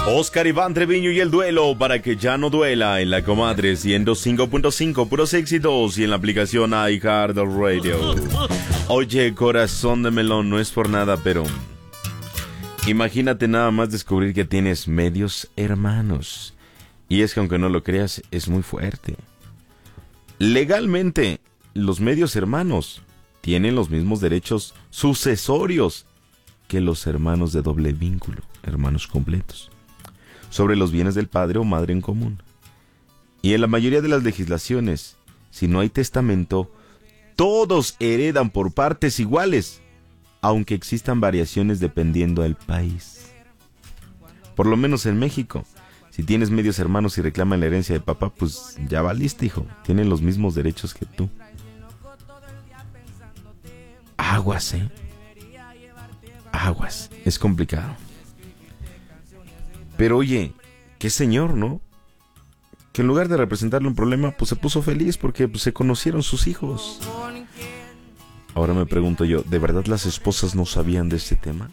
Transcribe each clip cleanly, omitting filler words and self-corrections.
Oscar Iván Treviño y el duelo para que ya no duela en la comadre 105.5 puros éxitos y en la aplicación iHeartRadio. Oye, corazón de melón, no es por nada, pero imagínate nada más descubrir que tienes medios hermanos. Y es que aunque no lo creas, es muy fuerte. Legalmente, los medios hermanos tienen los mismos derechos sucesorios que los hermanos de doble vínculo, hermanos completos, sobre los bienes del padre o madre en común. Y en la mayoría de las legislaciones, si no hay testamento, todos heredan por partes iguales, aunque existan variaciones dependiendo del país. Por lo menos en México, si tienes medios hermanos y reclaman la herencia de papá, pues ya valiste, hijo. Tienen los mismos derechos que tú. Aguas, aguas. Es complicado. Pero oye, qué señor, ¿no? Que en lugar de representarle un problema, pues se puso feliz porque pues, se conocieron sus hijos. Ahora me pregunto yo, ¿de verdad las esposas no sabían de este tema?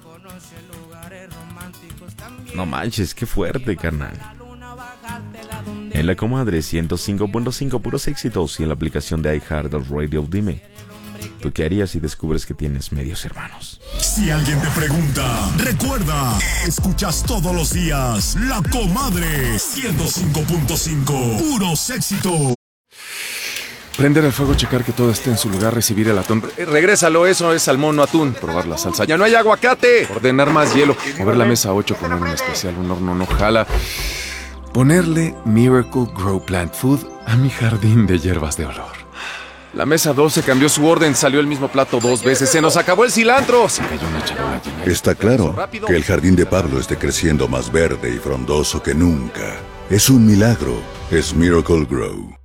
No manches, qué fuerte, carnal. En la comadre 105.5 puros éxitos y en la aplicación de iHeartRadio, dime, ¿tú qué harías si descubres que tienes medios hermanos? Si alguien te pregunta, recuerda, escuchas todos los días La Comadre 105.5 puros éxitos. Prender el fuego, checar que todo esté en su lugar, recibir el atún. Regrésalo, eso es salmón, no atún. Probar la salsa. ¡Ya no hay aguacate! Ordenar más hielo. Mover la mesa 8 con un especial, un horno no jala. Ponerle Miracle Grow Plant Food a mi jardín de hierbas de olor. La mesa 12 cambió su orden, salió el mismo plato 2 veces. ¡Se nos acabó el cilantro! Se cayó una charola llena. Está claro que el jardín de Pablo esté creciendo más verde y frondoso que nunca. Es un milagro. Es Miracle Grow.